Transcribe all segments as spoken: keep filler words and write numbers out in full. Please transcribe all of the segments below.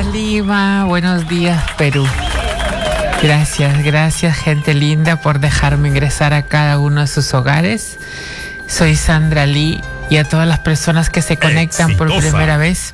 Lima, buenos días Perú. Gracias, gracias gente linda por dejarme ingresar a cada uno de sus hogares. Soy Sandra Lee y a todas las personas que se conectan Exitosa. por primera vez.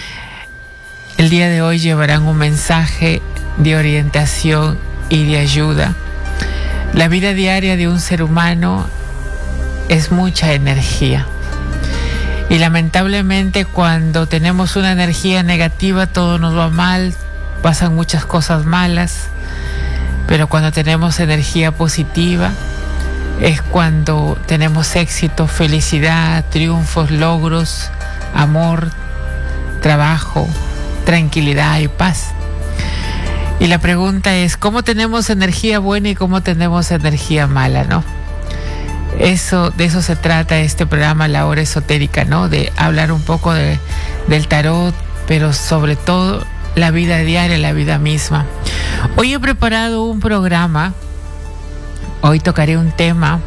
El día de hoy llevarán un mensaje de orientación y de ayuda. La vida diaria de un ser humano es mucha energía. Y lamentablemente cuando tenemos una energía negativa todo nos va mal, pasan muchas cosas malas. Pero cuando tenemos energía positiva es cuando tenemos éxito, felicidad, triunfos, logros, amor, trabajo, tranquilidad y paz. Y la pregunta es, ¿cómo tenemos energía buena y cómo tenemos energía mala, no? Eso, de eso se trata este programa, La Hora Esotérica, ¿no? De hablar un poco de, del tarot, pero sobre todo la vida diaria, la vida misma. Hoy he preparado un programa, hoy tocaré un tema,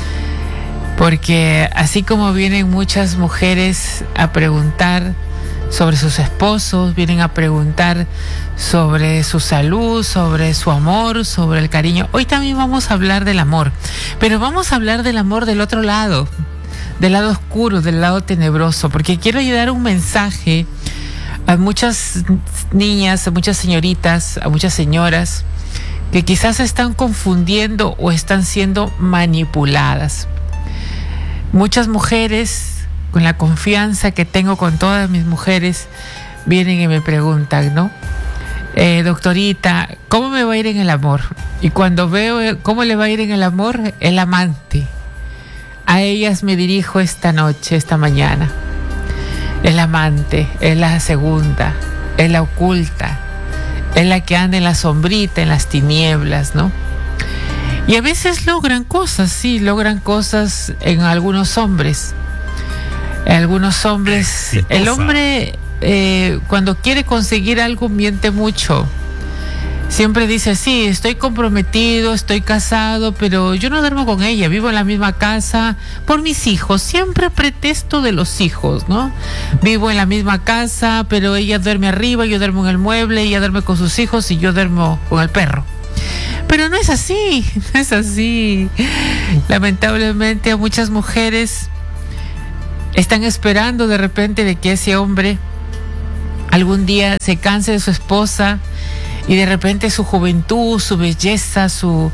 porque así como vienen muchas mujeres a preguntar sobre sus esposos, vienen a preguntar sobre su salud, sobre su amor, sobre el cariño. Hoy también vamos a hablar del amor, pero vamos a hablar del amor del otro lado, del lado oscuro, del lado tenebroso, porque quiero dar un mensaje a muchas niñas, a muchas señoritas, a muchas señoras que quizás se están confundiendo o están siendo manipuladas. Muchas mujeres, con la confianza que tengo con todas mis mujeres, vienen y me preguntan, ¿no? Eh, doctorita, ¿cómo me va a ir en el amor? Y cuando veo cómo le va a ir en el amor, el amante. A ellas me dirijo esta noche, esta mañana. El amante es la segunda, es la oculta, es la que anda en la sombrita, en las tinieblas, ¿no? Y a veces logran cosas, sí, logran cosas en algunos hombres. Algunos hombres, Exitosa. el hombre eh, cuando quiere conseguir algo miente mucho. Siempre dice, sí, estoy comprometido, estoy casado, pero yo no duermo con ella, vivo en la misma casa por mis hijos. Siempre pretexto de los hijos, ¿no? Vivo en la misma casa, pero ella duerme arriba, yo duermo en el mueble, ella duerme con sus hijos y yo duermo con el perro. Pero no es así, no es así. Lamentablemente a muchas mujeres están esperando de repente de que ese hombre algún día se canse de su esposa y de repente su juventud, su belleza, su,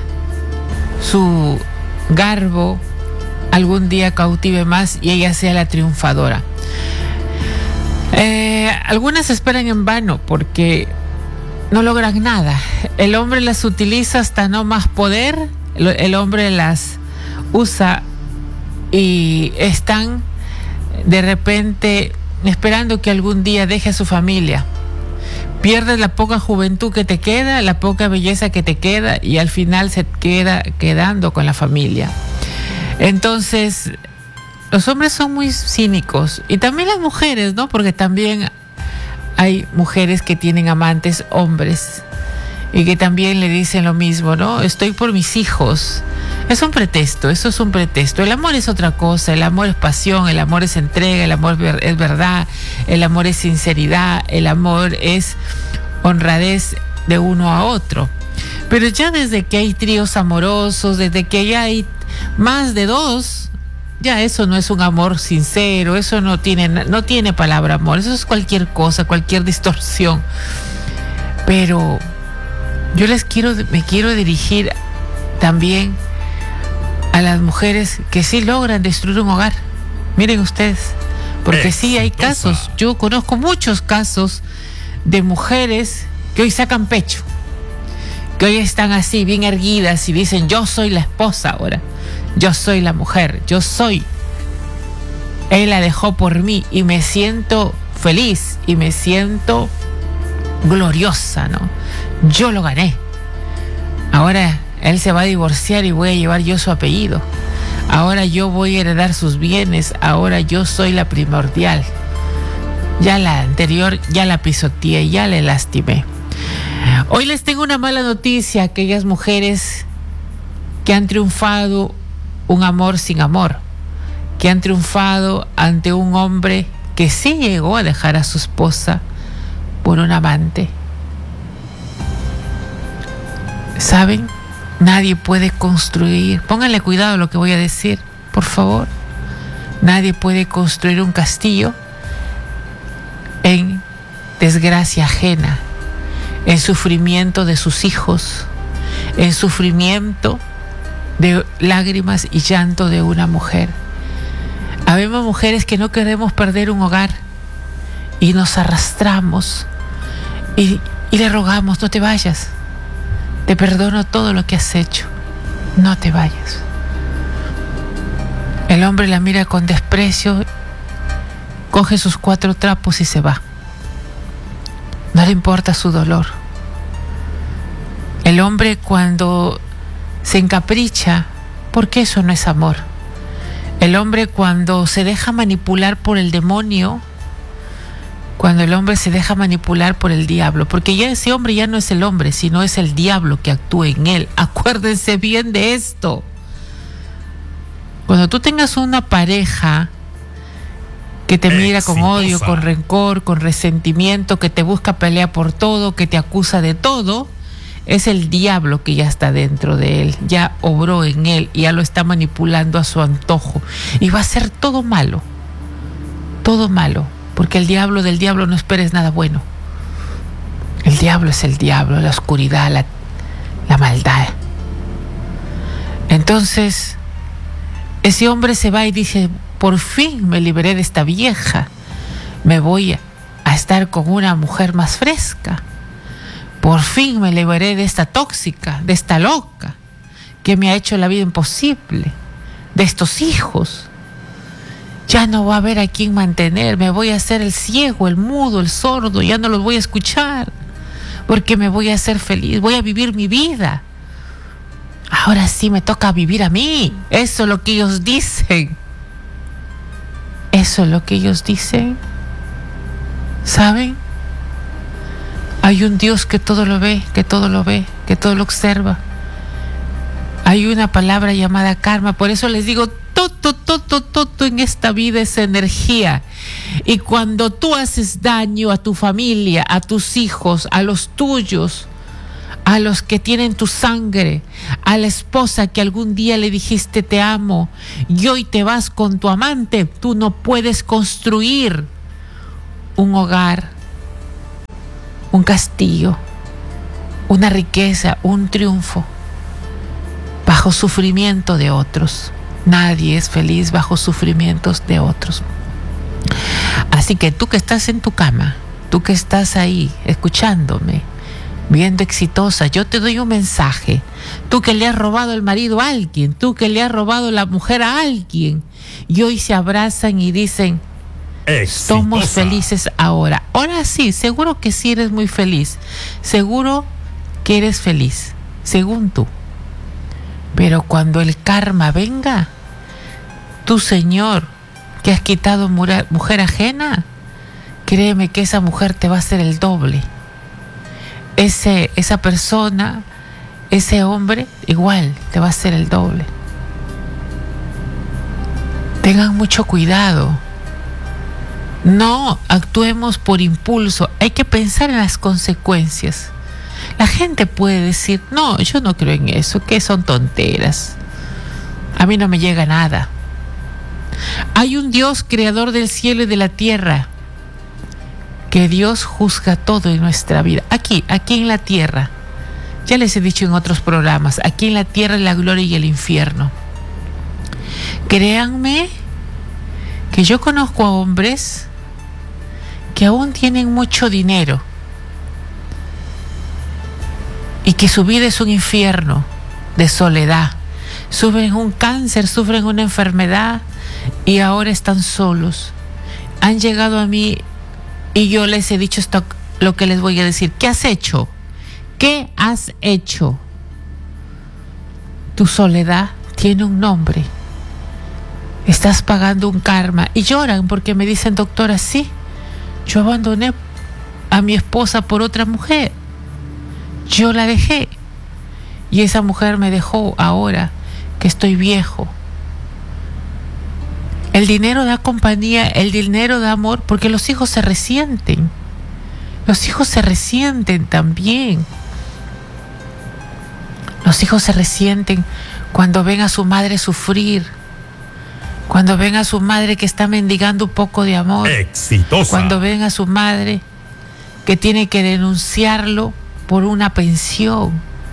su garbo algún día cautive más y ella sea la triunfadora. Eh, algunas esperan en vano porque no logran nada. El hombre las utiliza hasta no más poder, el, el hombre las usa y están de repente esperando que algún día deje a su familia. Pierdes la poca juventud que te queda, la poca belleza que te queda y al final se queda quedando con la familia. Entonces, los hombres son muy cínicos y también las mujeres, ¿no? Porque también hay mujeres que tienen amantes hombres y que también le dicen lo mismo, ¿no? Estoy por mis hijos. Es un pretexto, eso es un pretexto. El amor es otra cosa, el amor es pasión, el amor es entrega, el amor es verdad, el amor es sinceridad, el amor es honradez de uno a otro. Pero ya desde que hay tríos amorosos, desde que ya hay más de dos, ya eso no es un amor sincero, eso no tiene, no tiene palabra amor, eso es cualquier cosa, cualquier distorsión. Pero yo les quiero, me quiero dirigir también a las mujeres que sí logran destruir un hogar. Miren ustedes, porque sí hay casos, yo conozco muchos casos de mujeres que hoy sacan pecho, que hoy están así bien erguidas y dicen, yo soy la esposa ahora, yo soy la mujer, yo soy, él la dejó por mí y me siento feliz y me siento gloriosa, ¿no? Yo lo gané. Ahora él se va a divorciar y voy a llevar yo su apellido. Ahora yo voy a heredar sus bienes. Ahora yo soy la primordial. Ya la anterior, ya la pisoteé, ya le lastimé. Hoy les tengo una mala noticia a aquellas mujeres que han triunfado un amor sin amor, que han triunfado ante un hombre que sí llegó a dejar a su esposa por un amante. ¿Saben? Nadie puede construir, pónganle cuidado a lo que voy a decir, por favor. Nadie puede construir un castillo en desgracia ajena, en sufrimiento de sus hijos, en sufrimiento de lágrimas y llanto de una mujer. Habemos mujeres que no queremos perder un hogar y nos arrastramos y, y le rogamos: no te vayas, te perdono todo lo que has hecho, no te vayas. El hombre la mira con desprecio, coge sus cuatro trapos y se va. No le importa su dolor. El hombre, cuando se encapricha, porque eso no es amor. El hombre, cuando se deja manipular por el demonio, cuando el hombre se deja manipular por el diablo, porque ya ese hombre ya no es el hombre, sino es el diablo que actúa en él. Acuérdense bien de esto. Cuando tú tengas una pareja que te mira con odio, con rencor, con resentimiento, que te busca pelea por todo, que te acusa de todo, es el diablo que ya está dentro de él, ya obró en él y ya lo está manipulando a su antojo. Y va a ser todo malo, todo malo, porque el diablo del diablo no esperes nada bueno. El diablo es el diablo, la oscuridad, la, la maldad. Entonces, ese hombre se va y dice: por fin me liberé de esta vieja, me voy a, a estar con una mujer más fresca. Por fin me liberé de esta tóxica, de esta loca, que me ha hecho la vida imposible, de estos hijos. Ya no va a haber a quién mantener, me voy a hacer el ciego, el mudo, el sordo, ya no los voy a escuchar, porque me voy a hacer feliz, voy a vivir mi vida. Ahora sí me toca vivir a mí. Eso es lo que ellos dicen. Eso es lo que ellos dicen. ¿Saben? Hay un Dios que todo lo ve, que todo lo ve, que todo lo observa. Hay una palabra llamada karma. Por eso les digo, todo, todo, todo en esta vida es energía. Y cuando tú haces daño a tu familia, a tus hijos, a los tuyos, a los que tienen tu sangre, a la esposa que algún día le dijiste te amo y hoy te vas con tu amante, tú no puedes construir un hogar, un castillo, una riqueza, un triunfo bajo sufrimiento de otros. Nadie es feliz bajo sufrimientos de otros. Así que tú que estás en tu cama, tú que estás ahí escuchándome, viendo exitosa, yo te doy un mensaje. Tú que le has robado el marido a alguien, tú que le has robado la mujer a alguien, y hoy se abrazan y dicen: exitosa. Somos felices ahora. Ahora sí, seguro que sí eres muy feliz. Seguro que eres feliz, según tú. Pero cuando el karma venga, tú, Señor, que has quitado mujer ajena, créeme que esa mujer te va a hacer el doble. Ese, esa persona, ese hombre, igual te va a hacer el doble. Tengan mucho cuidado. No actuemos por impulso. Hay que pensar en las consecuencias. La gente puede decir: no, yo no creo en eso, que son tonteras. A mí no me llega nada. Hay un Dios creador del cielo y de la tierra. Que Dios juzga todo en nuestra vida. Aquí, aquí en la tierra. Ya les he dicho en otros programas, aquí en la tierra es la gloria y el infierno. Créanme que yo conozco a hombres que aún tienen mucho dinero y que su vida es un infierno de soledad. Sufren un cáncer, sufren una enfermedad y ahora están solos. Han llegado a mí y yo les he dicho esto, lo que les voy a decir. ¿Qué has hecho? ¿Qué has hecho? Tu soledad tiene un nombre. Estás pagando un karma. Y lloran porque me dicen: doctora, sí, yo abandoné a mi esposa por otra mujer. Yo la dejé. Y esa mujer me dejó ahora que estoy viejo. El dinero da compañía, el dinero da amor, porque los hijos se resienten. Los hijos se resienten también. Los hijos se resienten cuando ven a su madre sufrir, cuando ven a su madre que está mendigando un poco de amor, exitosa, cuando ven a su madre que tiene que denunciarlo por una pensión,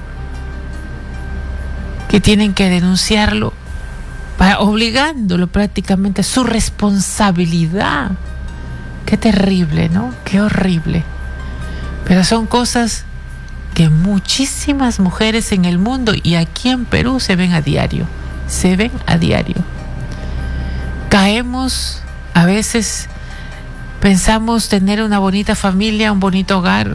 que tienen que denunciarlo para obligándolo prácticamente a su responsabilidad. Qué terrible, ¿no? Qué horrible. Pero son cosas que muchísimas mujeres en el mundo y aquí en Perú se ven a diario, se ven a diario. Caemos, a veces pensamos tener una bonita familia, un bonito hogar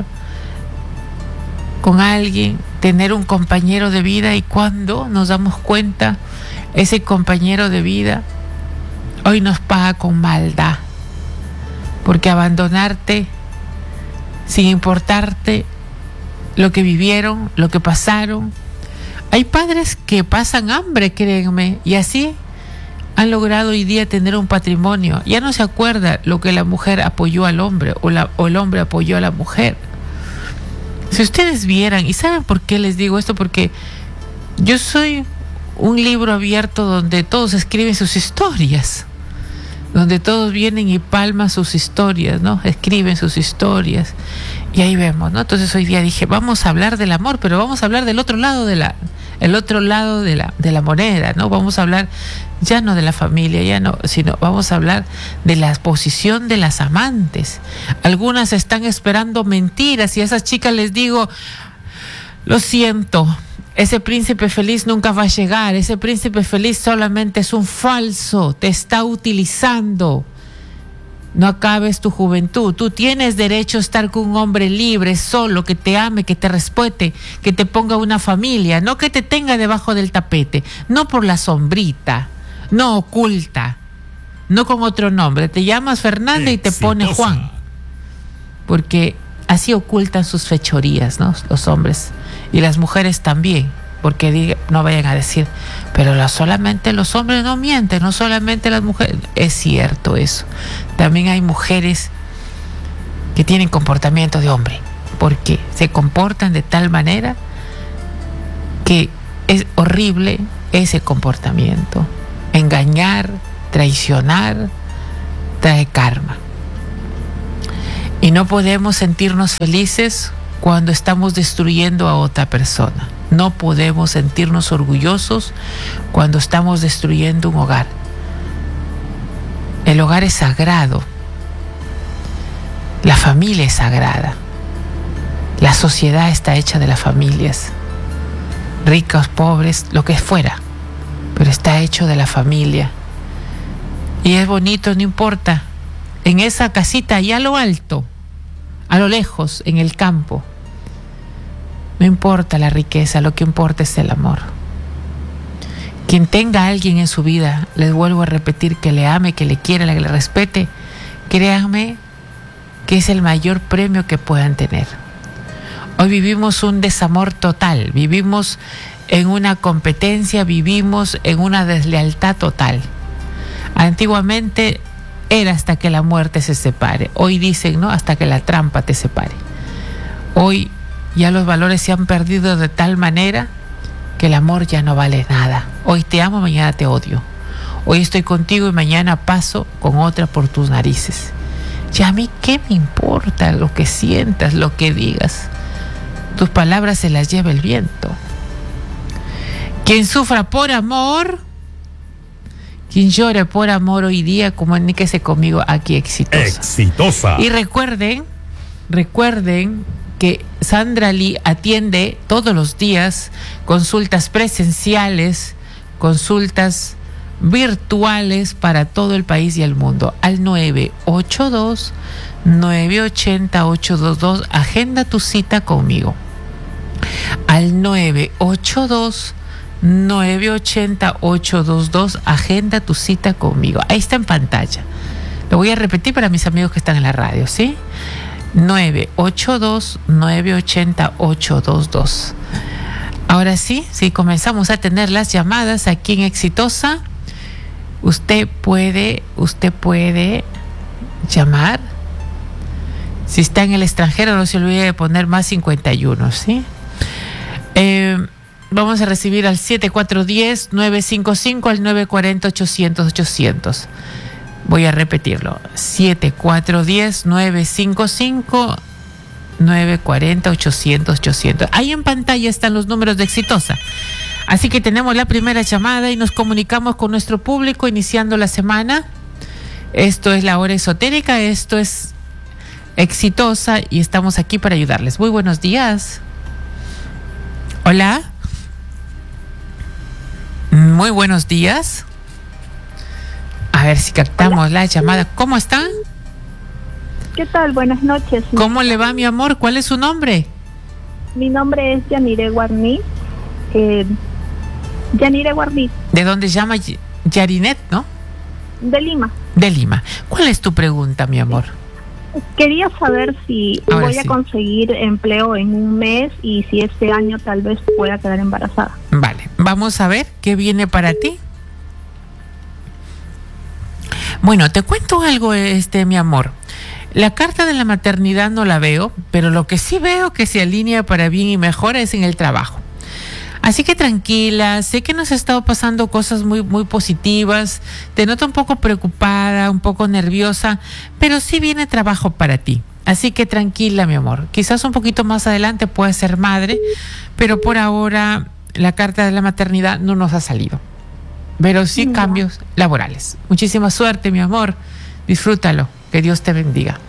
con alguien, tener un compañero de vida, y cuando nos damos cuenta, ese compañero de vida hoy nos paga con maldad, porque abandonarte sin importarte lo que vivieron, lo que pasaron. Hay padres que pasan hambre, créanme, y así han logrado hoy día tener un patrimonio. Ya no se acuerda lo que la mujer apoyó al hombre o, la, o el hombre apoyó a la mujer. Si ustedes vieran, y saben por qué les digo esto, porque yo soy un libro abierto donde todos escriben sus historias, donde todos vienen y palman sus historias, ¿no? Escriben sus historias. Y ahí vemos, ¿no? Entonces hoy día dije, vamos a hablar del amor, pero vamos a hablar del otro lado de la, el otro lado de la, de la moneda, ¿no? Vamos a hablar ya no de la familia, ya no, sino vamos a hablar de la posición de las amantes. Algunas están esperando mentiras y a esas chicas les digo, lo siento, ese príncipe feliz nunca va a llegar, ese príncipe feliz solamente es un falso, te está utilizando. No acabes tu juventud. Tú tienes derecho a estar con un hombre libre, solo, que te ame, que te respete, que te ponga una familia, no que te tenga debajo del tapete, no por la sombrita, no oculta, no con otro nombre. Te llamas Fernanda y te pone Juan, porque así ocultan sus fechorías, ¿no? Los hombres y las mujeres también, porque diga, no vayan a decir, pero la, solamente los hombres no mienten, no solamente las mujeres. Es cierto eso. También hay mujeres que tienen comportamiento de hombre, porque se comportan de tal manera que es horrible ese comportamiento. Engañar, traicionar, trae karma. Y no podemos sentirnos felices cuando estamos destruyendo a otra persona. No podemos sentirnos orgullosos cuando estamos destruyendo un hogar. El hogar es sagrado. La familia es sagrada. La sociedad está hecha de las familias. Ricos, pobres, lo que fuera. Pero está hecho de la familia. Y es bonito, no importa. En esa casita, allá a lo alto, a lo lejos, en el campo. No importa la riqueza, lo que importa es el amor. Quien tenga a alguien en su vida, les vuelvo a repetir, que le ame, que le quiera, que le respete, créanme que es el mayor premio que puedan tener. Hoy vivimos un desamor total, vivimos en una competencia, vivimos en una deslealtad total. Antiguamente era hasta que la muerte se separe. Hoy dicen, ¿no? Hasta que la trampa te separe. Hoy ya los valores se han perdido de tal manera que el amor ya no vale nada. Hoy te amo, mañana te odio. Hoy estoy contigo y mañana paso con otra por tus narices. Y a mí, ¿qué me importa lo que sientas, lo que digas? Tus palabras se las lleva el viento. Quien sufra por amor, quien llore por amor hoy día, comuníquese conmigo aquí, Exitosa. Exitosa. Y recuerden, recuerden que Sandra Lee atiende todos los días consultas presenciales, consultas virtuales para todo el país y el mundo. Al nueve ocho dos, nueve ocho cero, ocho dos dos, agenda tu cita conmigo. Al nueve ocho dos, nueve ocho cero, ocho dos dos, agenda tu cita conmigo. Ahí está en pantalla. Lo voy a repetir para mis amigos que están en la radio, ¿sí? nueve ocho dos, nueve ocho cero, ocho dos dos. Ahora sí, si comenzamos a tener las llamadas aquí en Exitosa, usted puede, usted puede llamar Si está en el extranjero, no se olvide de poner más cincuenta y uno, ¿sí? Eh, vamos a recibir al siete cuatro uno cero, nueve cinco cinco, al nueve cuatro cero, ochocientos, ochocientos. Voy a repetirlo. siete cuatro uno cero, nueve cinco cinco, nueve cuatro cero, ochocientos, ochocientos. Ahí en pantalla están los números de Exitosa. Así que tenemos la primera llamada y nos comunicamos con nuestro público iniciando la semana. Esto es La Hora Esotérica, esto es Exitosa y estamos aquí para ayudarles. Muy buenos días. Hola. Muy buenos días. A ver si captamos Hola. La llamada. ¿Cómo están? ¿Qué tal? Buenas noches. ¿Cómo le va, mi amor? ¿Cuál es su nombre? Mi nombre es Yanire Guarní. Eh, Yanire Guarní. ¿De dónde llama? Yarinet, ¿no? De Lima. De Lima. ¿Cuál es tu pregunta, mi amor? Quería saber si Ahora voy sí. a conseguir empleo en un mes y si este año tal vez pueda quedar embarazada. Vale, vamos a ver qué viene para ti. Bueno, te cuento algo, este, mi amor. La carta de la maternidad no la veo, pero lo que sí veo que se alinea para bien y mejora es en el trabajo. Así que tranquila, sé que nos ha estado pasando cosas muy, muy positivas, te noto un poco preocupada, un poco nerviosa, pero sí viene trabajo para ti. Así que tranquila, mi amor. Quizás un poquito más adelante puedas ser madre, pero por ahora la carta de la maternidad no nos ha salido. Pero sí cambios laborales. Muchísima suerte, mi amor. Disfrútalo. Que Dios te bendiga.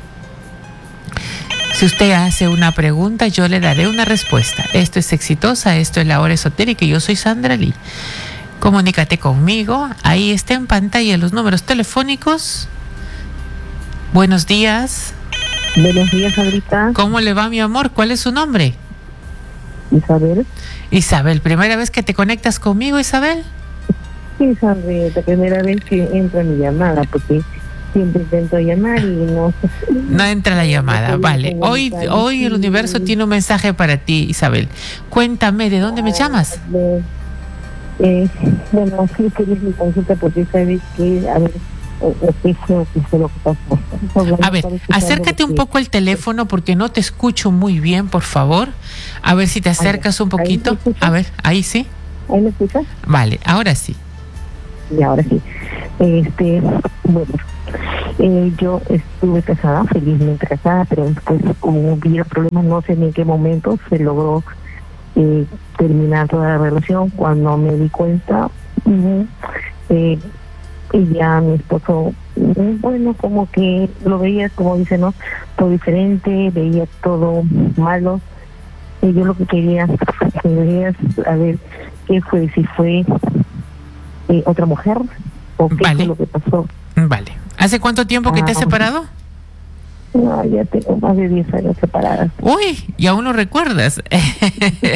Si usted hace una pregunta, yo le daré una respuesta. Esto es Exitosa, esto es La Hora Esotérica y yo soy Sandra Lee. Comunícate conmigo. Ahí está en pantalla los números telefónicos. Buenos días. Buenos días, Sandrita. ¿Cómo le va, mi amor? ¿Cuál es su nombre? Isabel. Isabel, ¿primera vez que te conectas conmigo, Isabel? Sí, Isabel, la primera vez que entra mi llamada, porque siempre intento llamar y no... No entra la llamada, vale. Hoy, hoy el universo tiene un mensaje para ti, Isabel. Cuéntame, ¿de dónde me llamas? De, eh, bueno, sí, que es mi consulta porque sabes que, a ver, ¿qué fue, qué fue lo que pasó? A ver, acércate un poco al teléfono porque no te escucho muy bien, por favor. A ver si te acercas un poquito. A ver, ahí sí. ¿Ahí me escuchas? Vale, ahora sí. Y ahora sí. Este, bueno, eh, yo estuve casada, felizmente casada, pero después como hubiera problemas, no sé ni en qué momento se logró eh, terminar toda la relación. Cuando me di cuenta, uh, eh, y ya mi esposo, bueno, como que lo veía, como dice, ¿no? Todo diferente, veía todo malo. Y yo lo que quería, quería saber qué fue, si fue eh, otra mujer o qué Vale. fue lo que pasó. Vale. ¿Hace cuánto tiempo que te has Ah, separado? No, ya tengo más de diez años separadas. Uy, y aún lo recuerdas.